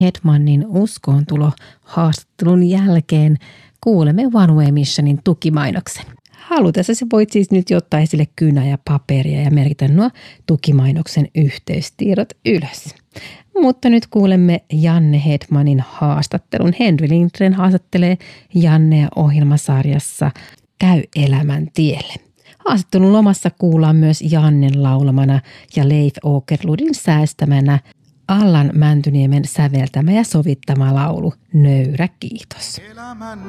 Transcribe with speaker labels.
Speaker 1: Hedmanin uskoontulo haastattelun jälkeen kuulemme One Way Missionin tukimainoksen. Halutessasi voit siis nyt ottaa esille kynä ja paperia ja merkitä nuo tukimainoksen yhteystiedot ylös. Mutta nyt kuulemme Janne Hedmanin haastattelun. Henry Lindgren haastattelee Jannea ohjelmasarjassa Käy elämän tielle. Haastattelun lomassa kuullaan myös Jannen laulamana ja Leif Åkerlundin säästämänä Allan Mäntyniemen säveltämä ja sovittama laulu Nöyrä kiitos.
Speaker 2: Elämän